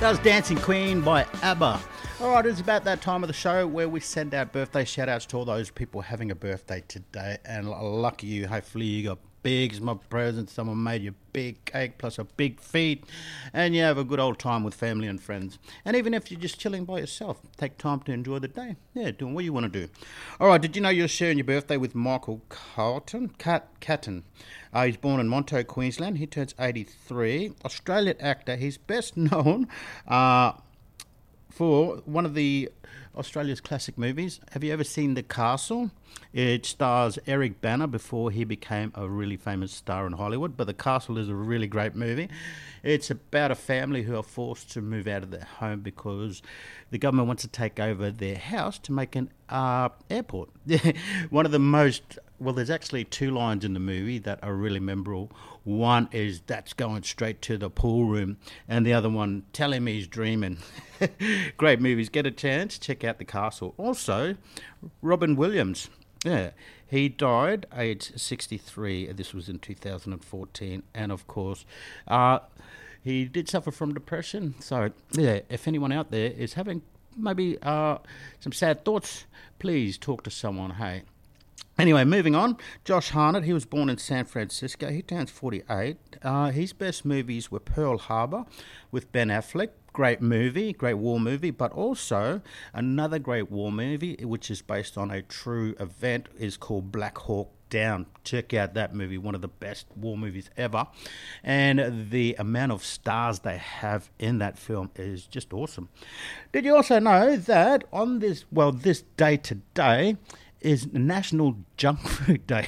That was Dancing Queen by ABBA. All right, it's about that time of the show where we send out birthday shout-outs to all those people having a birthday today. And lucky you, hopefully you got big small presents, someone made you a big cake plus a big feed, and you have a good old time with family and friends. And even if you're just chilling by yourself, take time to enjoy the day. Yeah, doing what you want to do. All right, did you know you're sharing your birthday with Michael Catton? He's born in Monto, Queensland. He turns 83. Australian actor. He's best known for one of the Australia's classic movies. Have you ever seen The Castle? It stars Eric Bana before he became a really famous star in Hollywood. But The Castle is a really great movie. It's about a family who are forced to move out of their home because the government wants to take over their house to make an airport. One of the most... Well, there's actually two lines in the movie that are really memorable. One is, "That's going straight to the pool room," and the other one, "Tell him he's dreaming." Great movies. Get a chance, check out The Castle. Also, Robin Williams. Yeah, he died aged 63. This was in 2014. And, of course, he did suffer from depression. So, yeah, if anyone out there is having maybe some sad thoughts, please talk to someone, hey. Anyway, moving on. Josh Hartnett, he was born in San Francisco. He turns 48. His best movies were Pearl Harbor with Ben Affleck. Great movie, great war movie, but also another great war movie, which is based on a true event, is called Black Hawk Down. Check out that movie, one of the best war movies ever. And the amount of stars they have in that film is just awesome. Did you also know that on this day today, is National Junk Food Day?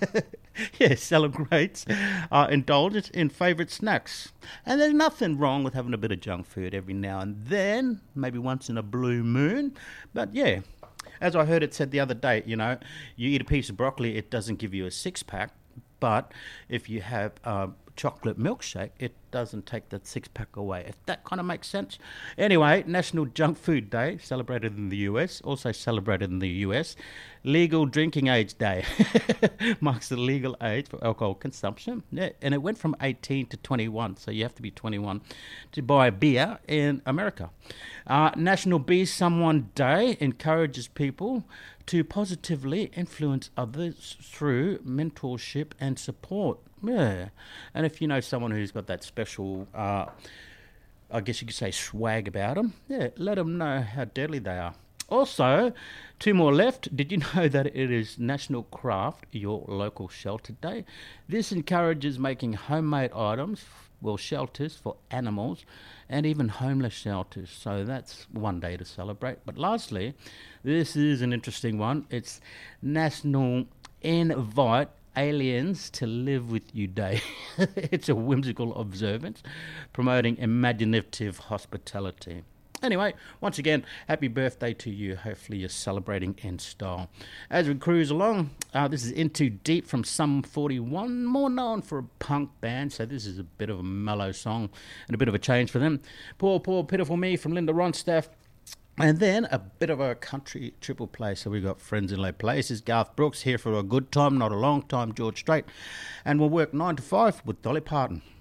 Yes, celebrates indulgence in favourite snacks. And there's nothing wrong with having a bit of junk food every now and then, maybe once in a blue moon. But yeah, as I heard it said the other day, you know, you eat a piece of broccoli, it doesn't give you a six-pack. But if you have a chocolate milkshake, it doesn't take that six-pack away. If that kind of makes sense. Anyway, National Junk Food Day, celebrated in the US, also celebrated in the US. Legal Drinking Age Day marks the legal age for alcohol consumption. Yeah, and it went from 18 to 21, so you have to be 21 to buy a beer in America. National Be Someone Day encourages people to positively influence others through mentorship and support. Yeah. And if you know someone who's got that special, I guess you could say, swag about them, yeah, let them know how deadly they are. Also, two more left. Did you know that it is National Craft Your Local Shelter Day? This encourages making homemade items, well, shelters for animals and even homeless shelters. So that's one day to celebrate. But lastly, this is an interesting one. It's National Invite Aliens to Live With You Day. It's a whimsical observance promoting imaginative hospitality. Anyway, once again, happy birthday to you. Hopefully you're celebrating in style. As we cruise along, this is Into Deep from Sum 41, more known for a punk band, so this is a bit of a mellow song and a bit of a change for them. Poor, Poor, Pitiful Me from Linda Ronstadt. And then a bit of a country triple play. So we've got Friends in Low Places, Garth Brooks, Here for a Good Time, Not a Long Time, George Strait. And we'll work 9 to 5 with Dolly Parton.